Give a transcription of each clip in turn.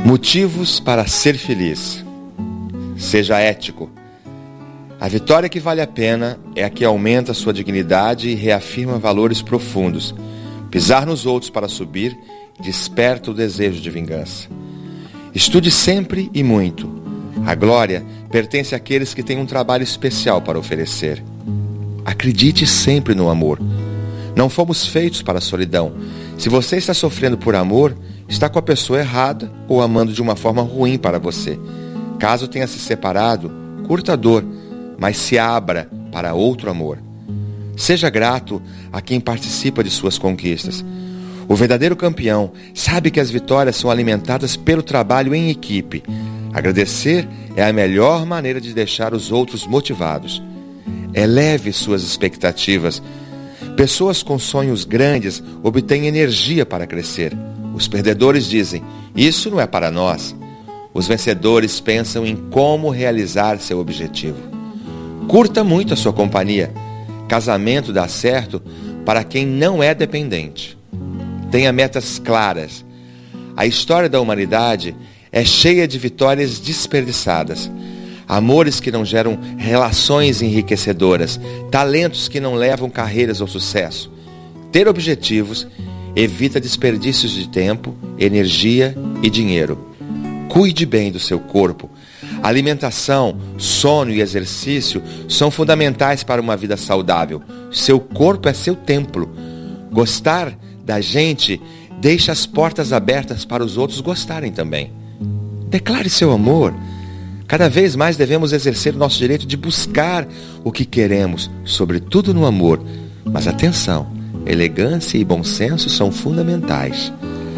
Motivos para ser feliz. Seja ético. A vitória que vale a pena é a que aumenta sua dignidade e reafirma valores profundos. Pisar nos outros para subir desperta o desejo de vingança. Estude sempre e muito. A glória pertence àqueles que têm um trabalho especial para oferecer. Acredite sempre no amor. Não fomos feitos para a solidão. Se você está sofrendo por amor, está com a pessoa errada ou amando de uma forma ruim para você. Caso tenha se separado, curta a dor, mas se abra para outro amor. Seja grato a quem participa de suas conquistas. O verdadeiro campeão sabe que as vitórias são alimentadas pelo trabalho em equipe. Agradecer é a melhor maneira de deixar os outros motivados. Eleve suas expectativas. Pessoas com sonhos grandes obtêm energia para crescer. Os perdedores dizem, isso não é para nós. Os vencedores pensam em como realizar seu objetivo. Curta muito a sua companhia. Casamento dá certo para quem não é dependente. Tenha metas claras. A história da humanidade é cheia de vitórias desperdiçadas. Amores que não geram relações enriquecedoras. Talentos que não levam carreiras ao sucesso. Ter objetivos evita desperdícios de tempo, energia e dinheiro. Cuide bem do seu corpo. Alimentação, sono e exercício são fundamentais para uma vida saudável. Seu corpo é seu templo. Gostar da gente deixa as portas abertas para os outros gostarem também. Declare seu amor. Cada vez mais devemos exercer o nosso direito de buscar o que queremos, sobretudo no amor. Mas atenção, elegância e bom senso são fundamentais.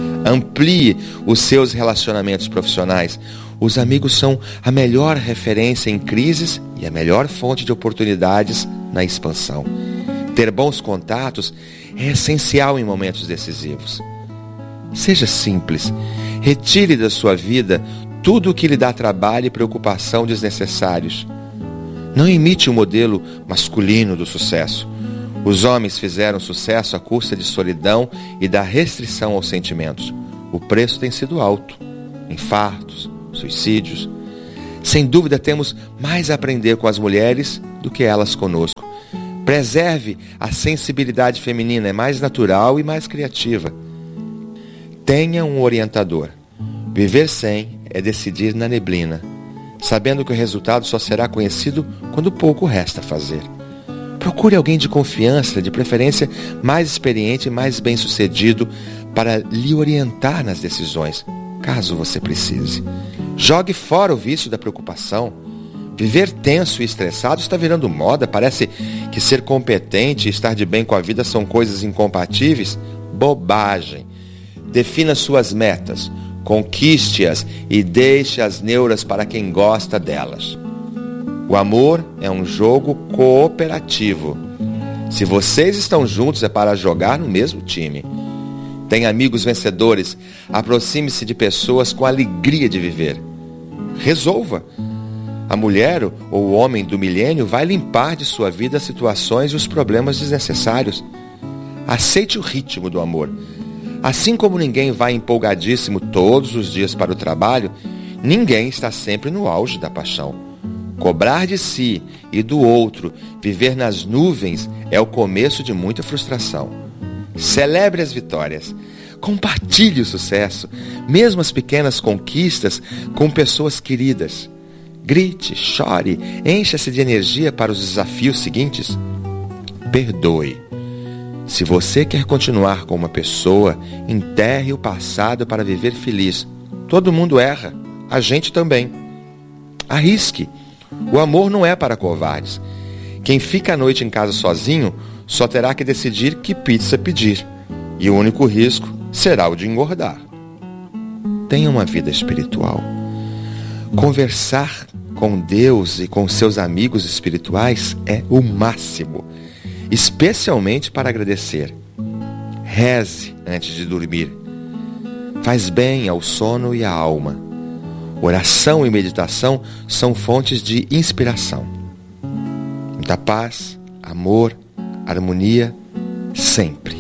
Amplie os seus relacionamentos profissionais. Os amigos são a melhor referência em crises e a melhor fonte de oportunidades na expansão. Ter bons contatos é essencial em momentos decisivos. Seja simples. Retire da sua vida tudo o que lhe dá trabalho e preocupação desnecessários. Não imite o modelo masculino do sucesso. Os homens fizeram sucesso à custa de solidão e da restrição aos sentimentos. O preço tem sido alto. Infartos, suicídios. Sem dúvida temos mais a aprender com as mulheres do que elas conosco. Preserve a sensibilidade feminina, é mais natural e mais criativa. Tenha um orientador. Viver sem é decidir na neblina, sabendo que o resultado só será conhecido quando pouco resta fazer. Procure alguém de confiança, de preferência mais experiente e mais bem-sucedido, para lhe orientar nas decisões, caso você precise. Jogue fora o vício da preocupação. Viver tenso e estressado está virando moda. Parece que ser competente e estar de bem com a vida são coisas incompatíveis. Bobagem. Defina suas metas, conquiste-as e deixe as neuras para quem gosta delas. O amor é um jogo cooperativo. Se vocês estão juntos é para jogar no mesmo time. Tenha amigos vencedores. Aproxime-se de pessoas com alegria de viver. Resolva. A mulher ou o homem do milênio vai limpar de sua vida as situações e os problemas desnecessários. Aceite o ritmo do amor. Assim como ninguém vai empolgadíssimo todos os dias para o trabalho, ninguém está sempre no auge da paixão. Cobrar de si e do outro, viver nas nuvens, é o começo de muita frustração. Celebre as vitórias. Compartilhe o sucesso, mesmo as pequenas conquistas, com pessoas queridas. Grite, chore, encha-se de energia para os desafios seguintes. Perdoe. Se você quer continuar com uma pessoa, enterre o passado para viver feliz. Todo mundo erra, a gente também. Arrisque. O amor não é para covardes. Quem fica à noite em casa sozinho só terá que decidir que pizza pedir. E o único risco será o de engordar. Tenha uma vida espiritual. Conversar com Deus e com seus amigos espirituais é o máximo, especialmente para agradecer. Reze antes de dormir. Faz bem ao sono e à alma. Oração e meditação são fontes de inspiração. Muita paz, amor, harmonia, sempre.